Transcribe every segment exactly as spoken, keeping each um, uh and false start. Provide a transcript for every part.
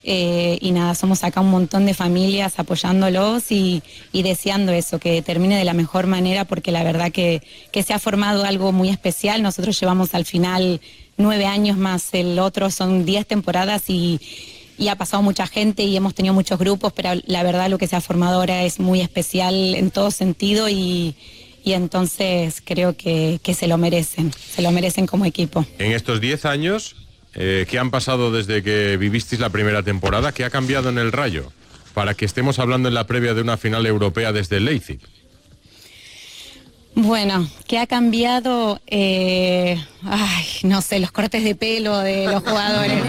Eh, y nada, somos acá un montón de familias apoyándolos y, y deseando eso, que termine de la mejor manera, porque la verdad que, que se ha formado algo muy especial. Nosotros llevamos al final nueve años más el otro, son diez temporadas y, y ha pasado mucha gente y hemos tenido muchos grupos, pero la verdad lo que se ha formado ahora es muy especial en todo sentido y, y entonces creo que, que se lo merecen, se lo merecen como equipo. En estos diez años... Eh, ¿qué han pasado desde que vivisteis la primera temporada? ¿Qué ha cambiado en el Rayo para que estemos hablando en la previa de una final europea desde Leipzig? Bueno, ¿qué ha cambiado? Eh, ay, no sé, los cortes de pelo de los jugadores.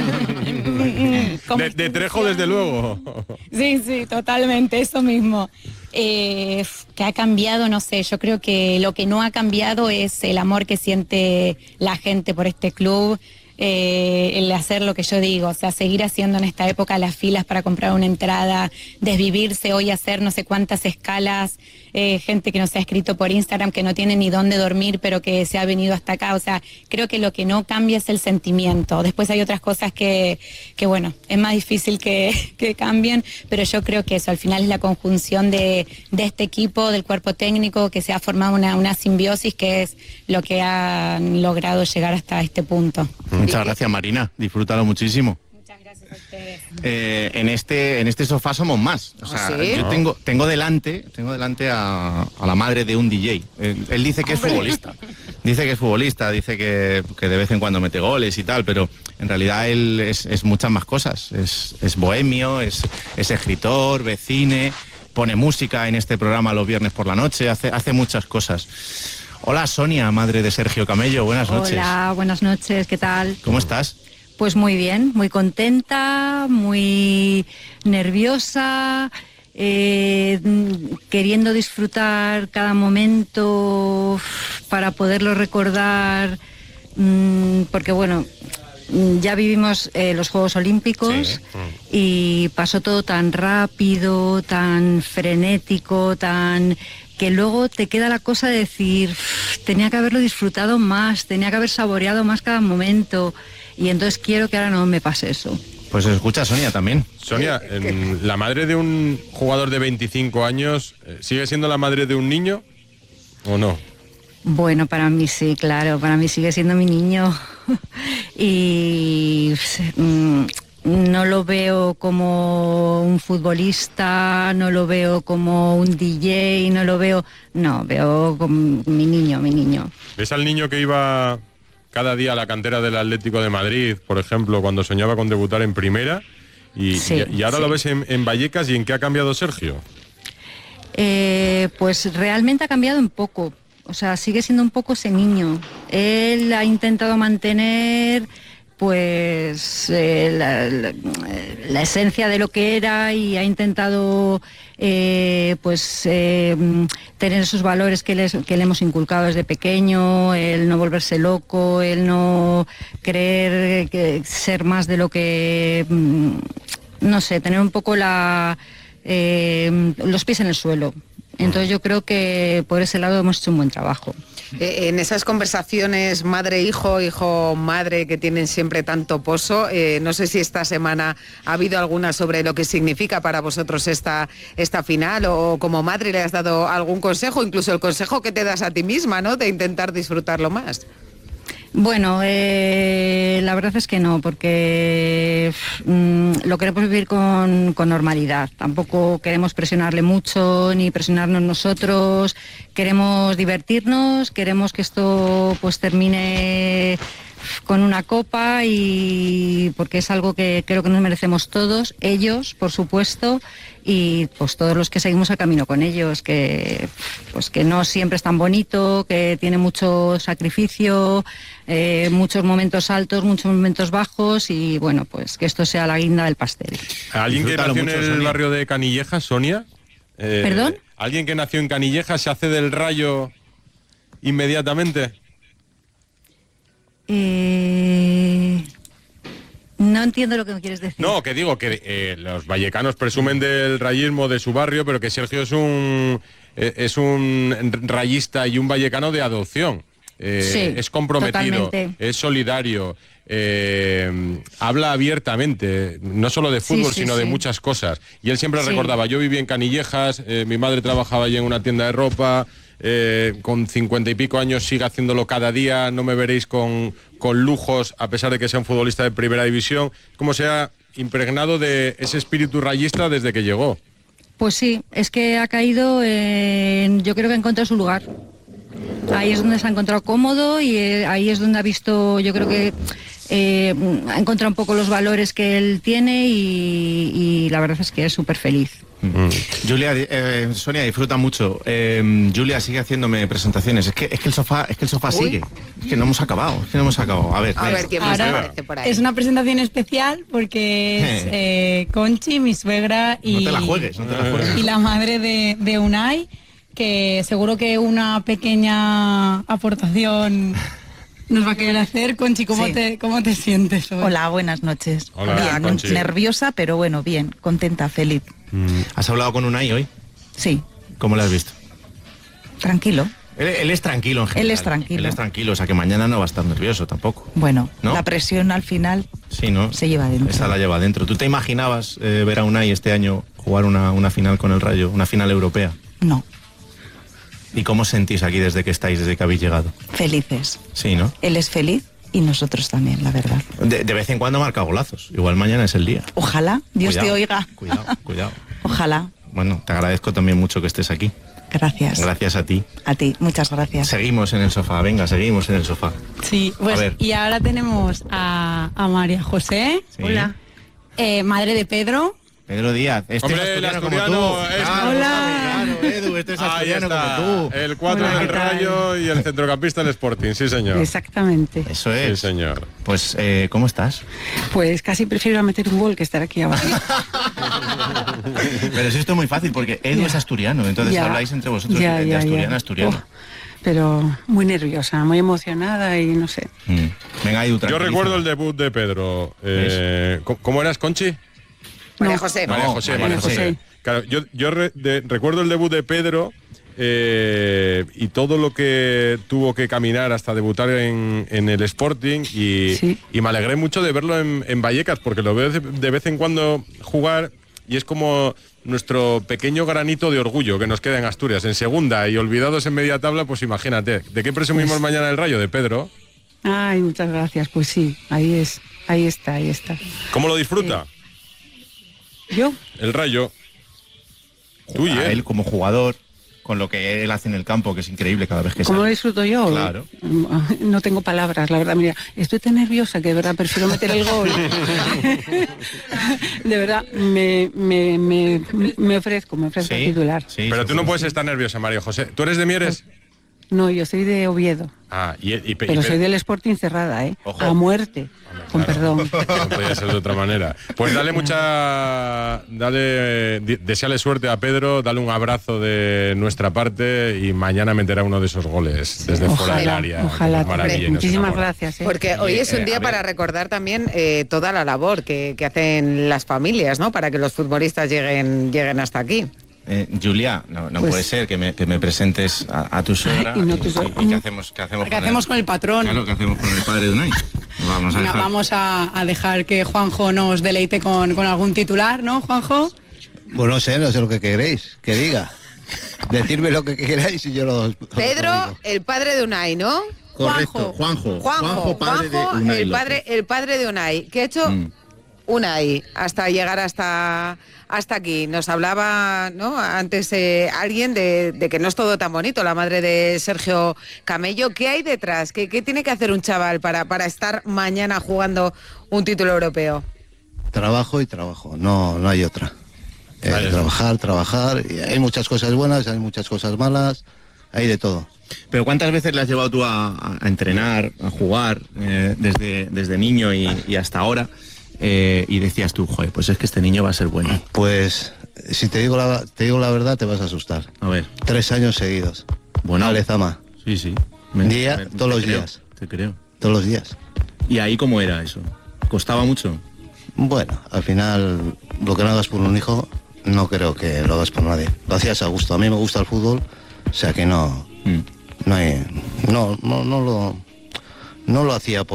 de, de Trejo, desde luego. Sí, sí, totalmente, eso mismo. Eh, ¿Qué ha cambiado? No sé, yo creo que lo que no ha cambiado es el amor que siente la gente por este club. Eh, el hacer lo que yo digo, o sea, seguir haciendo en esta época las filas para comprar una entrada, desvivirse hoy, hacer no sé cuántas escalas, eh, gente que nos ha escrito por Instagram que no tiene ni dónde dormir, pero que se ha venido hasta acá. O sea, creo que lo que no cambia es el sentimiento. Después hay otras cosas que, que bueno, es más difícil que, que cambien, pero yo creo que eso al final es la conjunción de, de este equipo, del cuerpo técnico, que se ha formado una, una simbiosis que es lo que han logrado llegar hasta este punto. Muchas gracias, Marina. Disfrútalo muchísimo. Muchas gracias a ustedes. Eh, en este en este sofá somos más. O sea, ¿Ah, sí? yo tengo tengo delante tengo delante a, a la madre de un D J. Eh, él dice que es futbolista. Dice que es futbolista, dice que, que de vez en cuando mete goles y tal, pero en realidad él es, es muchas más cosas. Es, es bohemio, es, es escritor, ve cine, pone música en este programa los viernes por la noche, hace, hace muchas cosas. Hola, Sonia, madre de Sergio Camello, buenas noches. Hola, buenas noches, ¿qué tal? ¿Cómo estás? Pues muy bien, muy contenta, muy nerviosa, eh, queriendo disfrutar cada momento para poderlo recordar, mmm, porque bueno, ya vivimos eh, los Juegos Olímpicos, sí. Y pasó todo tan rápido, tan frenético, tan... que luego te queda la cosa de decir, tenía que haberlo disfrutado más, tenía que haber saboreado más cada momento, y entonces quiero que ahora no me pase eso. Pues escucha, Sonia, también. Sonia, eh, la madre de un jugador de veinticinco años, ¿sigue siendo la madre de un niño o no? Bueno, para mí sí, claro, para mí sigue siendo mi niño. Y... Mmm, no lo veo como un futbolista, no lo veo como un D J, no lo veo... No, veo como mi niño, mi niño. ¿Ves al niño que iba cada día a la cantera del Atlético de Madrid, por ejemplo, cuando soñaba con debutar en primera? Y, sí, y, y ahora sí. Lo ves en, en Vallecas. ¿Y en qué ha cambiado Sergio? Eh, pues realmente ha cambiado un poco. O sea, sigue siendo un poco ese niño. Él ha intentado mantener... pues eh, la, la, la esencia de lo que era, y ha intentado eh, pues eh, tener esos valores que, les, que le hemos inculcado desde pequeño, el no volverse loco, el no creer que ser más de lo que, no sé, tener un poco la eh, los pies en el suelo. Entonces yo creo que por ese lado hemos hecho un buen trabajo. Eh, en esas conversaciones madre-hijo, hijo-madre que tienen siempre tanto pozo, eh, no sé si esta semana ha habido alguna sobre lo que significa para vosotros esta, esta final, o como madre le has dado algún consejo, incluso el consejo que te das a ti misma, ¿no?, de intentar disfrutarlo más. Bueno, eh, la verdad es que no, porque mmm, lo queremos vivir con, con normalidad. Tampoco queremos presionarle mucho, ni presionarnos nosotros. Queremos divertirnos, queremos que esto pues termine con una copa, y porque es algo que creo que nos merecemos todos, ellos, por supuesto, y pues todos los que seguimos el camino con ellos, que pues que no siempre es tan bonito, que tiene mucho sacrificio, eh, muchos momentos altos, muchos momentos bajos, y bueno, pues que esto sea la guinda del pastel. ¿Alguien que nació mucho, en el Sonia. barrio de Canillejas, Sonia? Eh, ¿Perdón? ¿Alguien que nació en Canillejas se hace del Rayo inmediatamente? Eh... No entiendo lo que me quieres decir. No, que digo que eh, los vallecanos presumen del rayismo de su barrio, pero que Sergio es un eh, es un rayista y un vallecano de adopción. Eh, sí, es comprometido, totalmente. Es solidario, eh, habla abiertamente, no solo de fútbol, sí, sí, sino sí. de muchas cosas. Y él siempre Sí. recordaba, yo viví en Canillejas, eh, mi madre trabajaba allí en una tienda de ropa, eh, con cincuenta y pico años sigue haciéndolo cada día, no me veréis con, con lujos, a pesar de que sea un futbolista de primera división, como se ha impregnado de ese espíritu rayista desde que llegó. Pues sí, es que ha caído en, yo creo que ha encontrado su lugar. Ahí es donde se ha encontrado cómodo y eh, ahí es donde ha visto, yo creo que eh, ha encontrado un poco los valores que él tiene y, y la verdad es que es súper feliz. Mm. Julia, eh, Sonia disfruta mucho. Eh, Julia sigue haciéndome presentaciones. Es que, es que el sofá, es que el sofá Uy. sigue. Es que no hemos acabado. Es que no hemos acabado. A ver, A ven. ver quién más Ahora aparece por ahí. es una presentación especial porque es eh, Conchi, mi suegra, y, No te la juegues, no te la juegues. y la madre de, de Unai, que seguro que una pequeña aportación nos va a querer hacer. Conchi, ¿cómo, Sí. te, cómo te sientes hoy? Hola, buenas noches. Hola, bien, Conchi. nerviosa, pero bueno, bien, contenta, feliz. Mm, ¿Has hablado con Unai hoy? Sí, ¿Cómo lo has visto? tranquilo. Él, él es tranquilo en general. Él es tranquilo. Él es tranquilo, o sea que mañana no va a estar nervioso tampoco. Bueno, ¿No? la presión al final Sí, ¿no? se lleva dentro. Esa la lleva dentro. ¿Tú te imaginabas eh, ver a Unai este año jugar una, una final con el Rayo, una final europea? No, ¿Y cómo sentís aquí desde que estáis, desde que habéis llegado? felices. Sí, ¿no? Él es feliz y nosotros también, la verdad. De, de vez en cuando marca golazos. Igual mañana es el día. Ojalá Dios Cuidado, te oiga. Cuidado, cuidado. Ojalá. Bueno, te agradezco también mucho que estés aquí. Gracias. Gracias a ti. A ti, muchas gracias. Seguimos en el sofá, venga, seguimos en el sofá. Sí, pues, A ver. y ahora tenemos a, a María José, Sí. hola, eh, madre de Pedro. Pedro Díaz, este Hombre, es el asturiano como asturiano, tú. este. Claro, Hola. claro, Edu, este es Ahí asturiano está, como tú. el cuatro Hola, del ¿qué tal? Rayo y el centrocampista del Sporting, sí señor. Exactamente. Eso Sí es. señor. Pues, eh, ¿cómo estás? Pues casi prefiero meter un gol que estar aquí abajo. Pero si esto es muy fácil, porque Edu Ya. es asturiano, entonces Ya. habláis entre vosotros Ya, de ya, asturiano ya. a asturiano. Oh, pero muy nerviosa, muy emocionada y no sé. Mm. Venga, Edu, Yo tranquilízame. recuerdo el debut de Pedro. Eh, ¿cómo- ¿Cómo eras, Conchi? María No. José. María No, José, María María José. José. Claro, yo, yo re- de- recuerdo el debut de Pedro eh, y todo lo que tuvo que caminar hasta debutar en, en el Sporting y, Sí. y me alegré mucho de verlo en, en Vallecas porque lo veo de, de vez en cuando jugar y es como nuestro pequeño granito de orgullo que nos queda en Asturias, en segunda y olvidados en media tabla, pues imagínate. ¿De qué presumimos mañana el Rayo? De Pedro. Ay, muchas gracias. Pues sí, ahí es, ahí está, ahí está. ¿Cómo lo disfruta? Yo, El Rayo. Tú y A él. él como jugador, con lo que él hace en el campo, que es increíble cada vez que ¿cómo lo sale. disfruto yo? Claro. No tengo palabras, la verdad. Mira, estoy tan nerviosa que de verdad prefiero meter el gol. De verdad, me, me, me, me ofrezco, me ofrezco a Sí, titular. sí, Pero sí, tú no sí. puedes estar nerviosa, María José. ¿Tú eres de Mieres? No, yo soy de Oviedo, Ah, y, y, y- pero y- soy del Sporting cerrada, ¿eh? Ojo. A muerte, con Claro. perdón. No podía ser de otra manera. Pues dale mucha. Dale. di- Deseale suerte a Pedro, dale un abrazo de nuestra parte y mañana meterá uno de esos goles desde fuera del Ojalá, área. ojalá. Qué maravilla, y nos Muchísimas enamora. gracias. ¿eh? Porque hoy es Eh, un a día ver. para recordar también eh, toda la labor que, que hacen las familias, ¿no? Para que los futbolistas lleguen, lleguen hasta aquí. Eh, Julia, no, no Pues- puede ser que me, que me presentes a, a tu suegra. Ay, y no tu y- suegra. y ¿qué hacemos, qué hacemos, ¿Qué hacemos con el patrón? Claro, ¿qué hacemos con el padre de Unai? Vamos a Venga, dejar. vamos a, a dejar que Juanjo nos deleite con, con algún titular, ¿no, Juanjo? Pues no sé, no sé lo que queréis, que diga. Decidme lo que queráis y yo lo... lo Pedro, digo. el padre de Unai, ¿no? Correcto, Juanjo. Juanjo, padre de Juanjo, Unai el López. padre, el padre de Unai. ¿Qué ha hecho Mm. Unai hasta llegar hasta, hasta aquí? Nos hablaba, ¿no? Antes eh, alguien de, de que no es todo tan bonito, la madre de Sergio Camello. ¿Qué hay detrás? ¿Qué, qué tiene que hacer un chaval para, para estar mañana jugando un título europeo? Trabajo y trabajo, no, no hay otra. Eh, Vale. trabajar, trabajar. Y hay muchas cosas buenas, hay muchas cosas malas, hay de todo. Pero ¿cuántas veces le has llevado tú a, a- a entrenar, a jugar, eh, desde, desde niño y, y hasta ahora? Eh, y decías tú, joder, pues es que este niño va a ser bueno. Pues, si te digo la, te digo la verdad, te vas a asustar. A ver, Tres años seguidos. Bueno. Ale Zama, sí, sí. Día, todos los te creo, días. Te creo. todos los días. ¿Y ahí cómo era eso? ¿Costaba mucho? Bueno, al final, lo que no hagas por un hijo, no creo que lo hagas por nadie. Lo hacías a gusto. A mí me gusta el fútbol, o sea que no, Mm. no hay, no, no, no lo, no lo hacía por nada.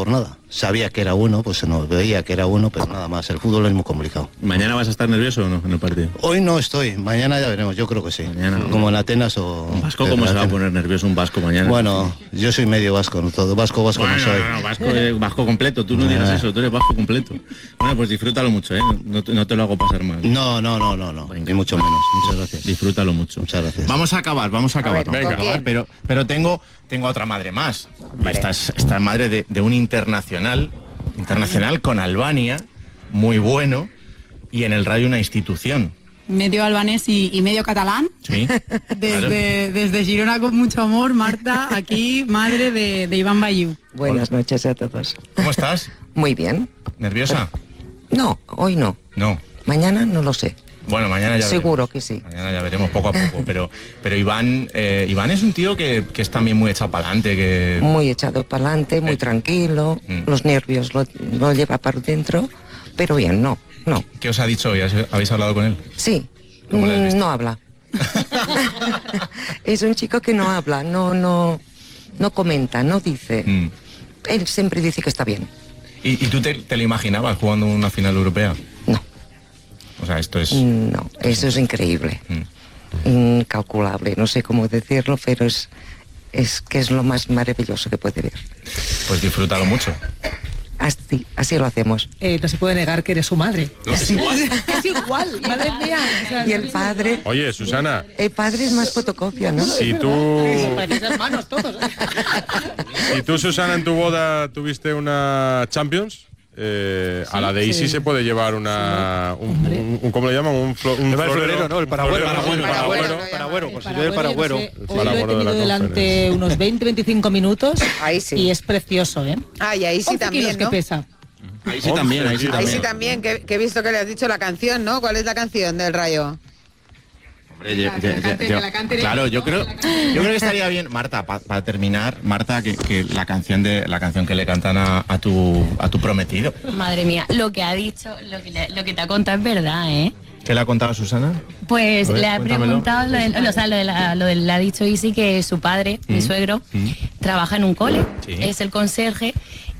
sabía que era uno, pues se nos veía que era uno, pero nada más. El fútbol es muy complicado. ¿Mañana vas a estar nervioso o no en el partido? Hoy no estoy, mañana ya veremos, yo creo que sí. Mañana, ¿no? Como en Atenas o... ¿Un vasco cómo se va a poner nervioso un vasco mañana? Bueno, yo soy medio vasco, no todo. Vasco, vasco Bueno, no soy. no, no, vasco, eh, vasco completo, tú no Nah. digas eso, tú eres vasco completo. Bueno, pues disfrútalo mucho, ¿eh? No, te- no te lo hago pasar mal. No, no, no, no, no, ni mucho menos. Muchas gracias. Disfrútalo mucho. Muchas gracias. Vamos a acabar, vamos a acabar. ver, vamos a ¿con acabar, quién? pero, pero tengo, tengo otra madre más. Esta es, esta es madre de, de un internacional, internacional con Albania, muy bueno, y en el Rayo una institución. Medio albanés y, y medio catalán. Sí. Desde, desde Girona con mucho amor, Marta, aquí, madre de, de Iván Bayú. Buenas noches a todos. ¿Cómo estás? Muy bien. ¿Nerviosa? No, hoy no. No. Mañana no lo sé. Bueno, mañana ya Seguro veremos. que sí. Mañana ya veremos poco a poco, pero, pero Iván, eh, Iván es un tío que, que es también muy echado para adelante, que... Muy echado para adelante, muy Eh. tranquilo. Mm. Los nervios lo, lo lleva para dentro. Pero bien, no, no. ¿Qué os ha dicho hoy? ¿Habéis hablado con él? Sí, ¿Cómo le has mm, visto? no habla. Es un chico que no habla, no, no, no comenta, no dice. Mm. Él siempre dice que está bien. ¿Y, y tú te, te lo imaginabas jugando una final europea? No. O sea, esto es... No, eso es increíble. Mm. Incalculable, no sé cómo decirlo, pero es, es que es lo más maravilloso que puede ver. Pues disfrútalo mucho. Así, así lo hacemos. Eh, no se puede negar que eres su madre. Es igual. Es igual, madre mía. O sea, Y el padre, Oye, Susana, el padre es más fotocopia, ¿no? si tú, parecen hermanos todos. si tú, Susana, en tu boda tuviste una Champions, eh, a la de Isi sí. se puede llevar una, un, un- un- ¿cómo le llaman? Un, flo- un El florero, ¿no? El paragüero. florero, El un paragüero, paragüero. el paragüero, pues si yo el Paragüero, paragüero. no sé, El hoy lo he paragüero de la tenido delante conferencia. unos veinte veinticinco minutos. Ahí sí. Y es precioso, ¿eh? Ah, y ahí sí once también, kilos ¿no? que pesa. Ahí sí también, ahí sí Ahí Ahí también. sí también, que, que he visto que le has dicho la canción, ¿no? ¿Cuál es la canción del Rayo? Hombre, ya- ya- ya- yo- claro, yo creo, yo creo que estaría bien, Marta, para terminar, Marta, que, que la canción de la canción que le cantan a, a tu a tu prometido. Madre mía, lo que ha dicho, lo que, le- lo que te ha contado es verdad, ¿eh? ¿Qué le ha contado Susana? Pues A ver, le ha cuéntamelo. preguntado, lo de- o sea, lo de la, lo de- le ha dicho Isi que su padre, mi suegro, trabaja en un cole, Sí. es el conserje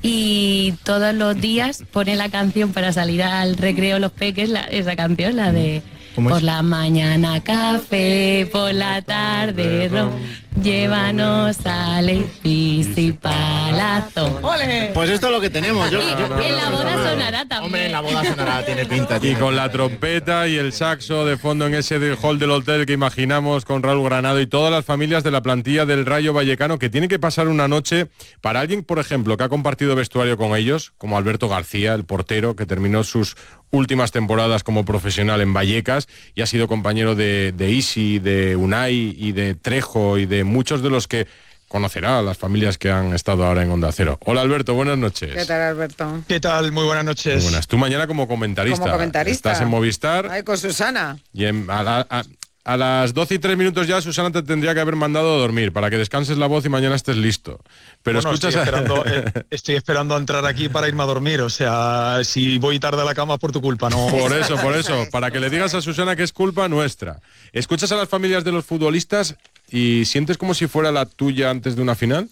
y todos los días pone la canción para salir al recreo los peques, la- esa canción, la de ¿Cómo es? por la mañana café, por la tarde ron, llévanos al edificio palazo. ¡Ole! Pues esto es lo que tenemos. Yo, Y yo- en la boda sonará también. Hombre, en la boda sonará, tiene pinta. Y tiene con la trompeta y el saxo de fondo en ese del hall del hotel que imaginamos con Raúl Granado y todas las familias de la plantilla del Rayo Vallecano que tienen que pasar una noche para alguien, por ejemplo, que ha compartido vestuario con ellos, como Alberto García, el portero, que terminó sus últimas temporadas como profesional en Vallecas y ha sido compañero de, de Isi, de Unai y de Trejo y de muchos de los que conocerá a las familias que han estado ahora en Onda Cero. Hola Alberto, buenas noches. ¿Qué tal, Alberto? ¿Qué tal? Muy buenas noches. Muy buenas. Tú mañana como comentarista. Como comentarista. Estás en Movistar. Ay, con Susana. Y en- a, la- a- a las doce y tres minutos ya Susana te tendría que haber mandado a dormir para que descanses la voz y mañana estés listo. Pero Bueno, escuchas... estoy, esperando, eh, estoy esperando a entrar aquí para irme a dormir. O sea, si voy tarde a la cama por tu culpa, no. Por eso, por Eso eso, es. para que le digas a Susana que es culpa nuestra. ¿Escuchas a las familias de los futbolistas y sientes como si fuera la tuya antes de una final?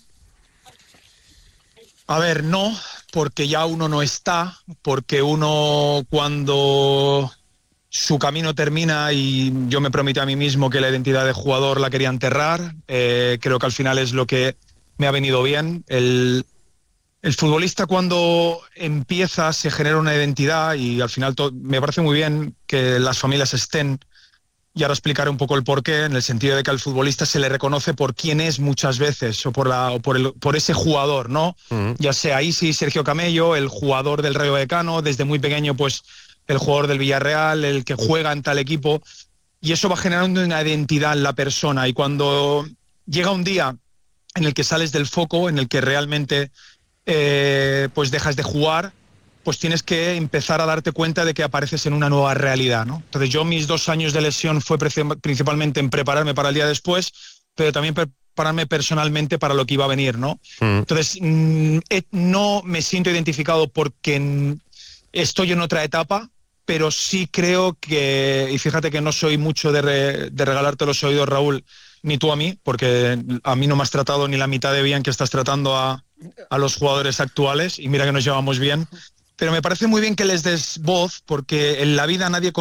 A ver, no, porque ya uno no está, porque uno cuando su camino termina y yo me prometí a mí mismo que la identidad de jugador la quería enterrar, eh, creo que al final es lo que me ha venido bien. El, el futbolista cuando empieza se genera una identidad y al final to- me parece muy bien que las familias estén. Y ahora explicaré un poco el porqué, en el sentido de que al futbolista se le reconoce por quién es muchas veces, o por, la, o por, el, por ese jugador, ¿no? Uh-huh. Ya sea Isi, Sergio Camello, el jugador del Rayo Vallecano, desde muy pequeño, pues el jugador del Villarreal, el que juega en tal equipo, y eso va generando una identidad en la persona, y cuando llega un día en el que sales del foco, en el que realmente eh, pues dejas de jugar, pues tienes que empezar a darte cuenta de que apareces en una nueva realidad, ¿no? Entonces yo mis dos años de lesión fue preci- principalmente en prepararme para el día después, pero también prepararme personalmente para lo que iba a venir, ¿no? Mm. Entonces mm, eh, no me siento identificado porque mm, estoy en otra etapa, pero sí creo que, y fíjate que no soy mucho de, re, de regalarte los oídos, Raúl, ni tú a mí, porque a mí no me has tratado ni la mitad de bien que estás tratando a, a los jugadores actuales, y mira que nos llevamos bien, pero me parece muy bien que les des voz, porque en la vida nadie